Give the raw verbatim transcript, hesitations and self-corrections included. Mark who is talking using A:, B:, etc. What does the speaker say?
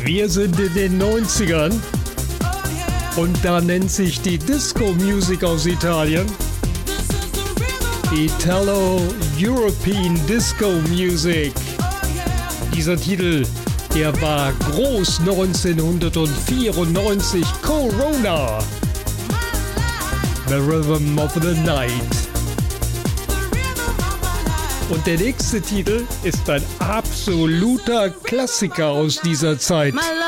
A: Wir sind in den neunzigern und da nennt sich die Disco-Music aus Italien Italo-European Disco Music. Dieser Titel, der war groß neunzehnhundertvierundneunzig, Corona, The Rhythm of the Night. Und der nächste Titel ist ein absoluter Klassiker aus dieser Zeit.